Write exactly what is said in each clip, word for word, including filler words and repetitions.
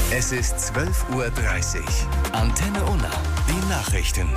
Es ist zwölf Uhr dreißig. Antenne Unna, die Nachrichten.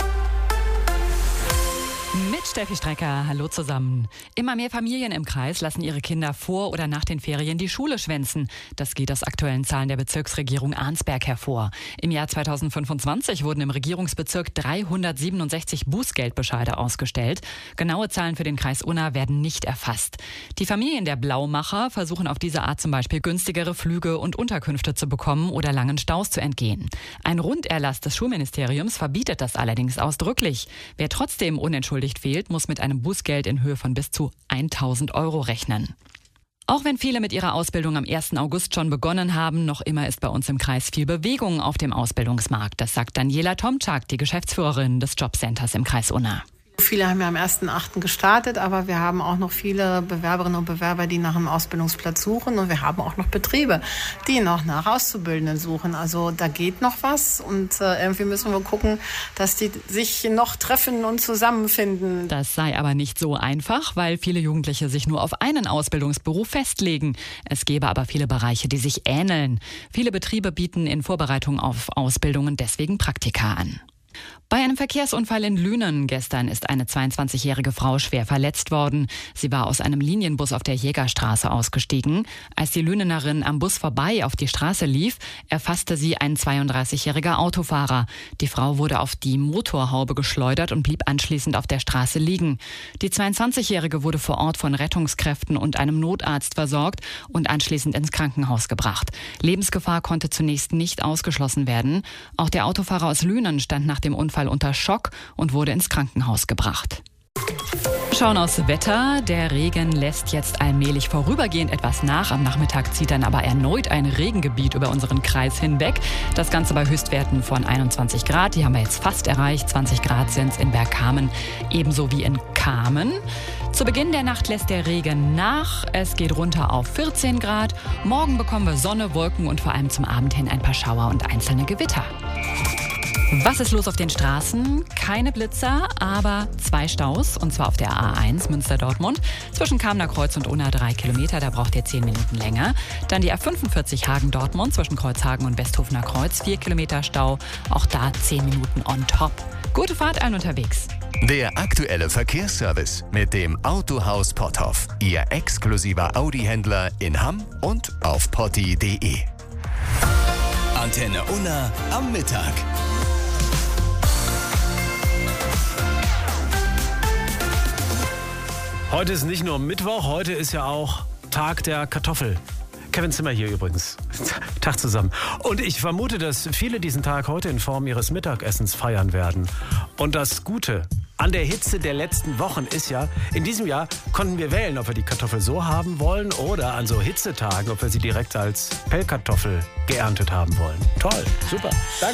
Mit Steffi Strecker, hallo zusammen. Immer mehr Familien im Kreis lassen ihre Kinder vor oder nach den Ferien die Schule schwänzen. Das geht aus aktuellen Zahlen der Bezirksregierung Arnsberg hervor. Im Jahr zweitausendfünfundzwanzig wurden im Regierungsbezirk dreihundertsiebenundsechzig Bußgeldbescheide ausgestellt. Genaue Zahlen für den Kreis Unna werden nicht erfasst. Die Familien der Blaumacher versuchen auf diese Art zum Beispiel günstigere Flüge und Unterkünfte zu bekommen oder langen Staus zu entgehen. Ein Runderlass des Schulministeriums verbietet das allerdings ausdrücklich. Wer trotzdem unentschuldigt fehlt, muss mit einem Bußgeld in Höhe von bis zu tausend Euro rechnen. Auch wenn viele mit ihrer Ausbildung am ersten August schon begonnen haben, noch immer ist bei uns im Kreis viel Bewegung auf dem Ausbildungsmarkt. Das sagt Daniela Tomczak, die Geschäftsführerin des Jobcenters im Kreis Unna. Viele haben ja am ersten achten gestartet, aber wir haben auch noch viele Bewerberinnen und Bewerber, die nach einem Ausbildungsplatz suchen. Und wir haben auch noch Betriebe, die noch nach Auszubildenden suchen. Also da geht noch was und äh, irgendwie müssen wir gucken, dass die sich noch treffen und zusammenfinden. Das sei aber nicht so einfach, weil viele Jugendliche sich nur auf einen Ausbildungsberuf festlegen. Es gäbe aber viele Bereiche, die sich ähneln. Viele Betriebe bieten in Vorbereitung auf Ausbildungen deswegen Praktika an. Bei einem Verkehrsunfall in Lünen gestern ist eine zweiundzwanzigjährige Frau schwer verletzt worden. Sie war aus einem Linienbus auf der Jägerstraße ausgestiegen. Als die Lünenerin am Bus vorbei auf die Straße lief, erfasste sie ein zweiunddreißigjähriger Autofahrer. Die Frau wurde auf die Motorhaube geschleudert und blieb anschließend auf der Straße liegen. Die zweiundzwanzigjährige wurde vor Ort von Rettungskräften und einem Notarzt versorgt und anschließend ins Krankenhaus gebracht. Lebensgefahr konnte zunächst nicht ausgeschlossen werden. Auch der Autofahrer aus Lünen stand nach dem Unfall unter Schock und wurde ins Krankenhaus gebracht. Schauen aufs Wetter. Der Regen lässt jetzt allmählich vorübergehend etwas nach. Am Nachmittag zieht dann aber erneut ein Regengebiet über unseren Kreis hinweg. Das Ganze bei Höchstwerten von einundzwanzig Grad. Die haben wir jetzt fast erreicht. zwanzig Grad sind es in Bergkamen, ebenso wie in Kamen. Zu Beginn der Nacht lässt der Regen nach. Es geht runter auf vierzehn Grad. Morgen bekommen wir Sonne, Wolken und vor allem zum Abend hin ein paar Schauer und einzelne Gewitter. Was ist los auf den Straßen? Keine Blitzer, aber zwei Staus. Und zwar auf der A eins Münster-Dortmund. Zwischen Kamener Kreuz und Unna drei Kilometer, da braucht ihr zehn Minuten länger. Dann die A fünfundvierzig Hagen-Dortmund zwischen Kreuzhagen und Westhofener Kreuz. vier Kilometer Stau, auch da zehn Minuten on top. Gute Fahrt allen unterwegs. Der aktuelle Verkehrsservice mit dem Autohaus Potthoff. Ihr exklusiver Audi-Händler in Hamm und auf potti punkt de. Antenne Unna am Mittag. Heute ist nicht nur Mittwoch, heute ist ja auch Tag der Kartoffel. Kevin Zimmer hier übrigens. Tag zusammen. Und ich vermute, dass viele diesen Tag heute in Form ihres Mittagessens feiern werden. Und das Gute an der Hitze der letzten Wochen ist ja, in diesem Jahr konnten wir wählen, ob wir die Kartoffel so haben wollen oder an so Hitzetagen, ob wir sie direkt als Pellkartoffel geerntet haben wollen. Toll, super, danke.